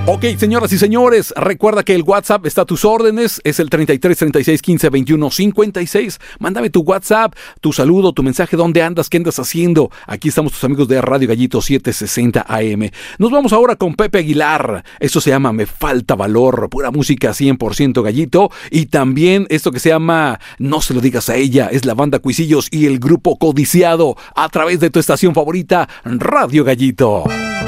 Ok, señoras y señores, recuerda que el WhatsApp está a tus órdenes, es el 33 36 15 21 56. Mándame tu WhatsApp, tu saludo, tu mensaje, dónde andas, qué andas haciendo. Aquí estamos tus amigos de Radio Gallito 760 AM. Nos vamos ahora con Pepe Aguilar. Esto se llama Me Falta Valor, pura música 100% Gallito. Y también esto que se llama No se lo digas a ella, es la banda Cuisillos y el grupo Codiciado a través de tu estación favorita, Radio Gallito.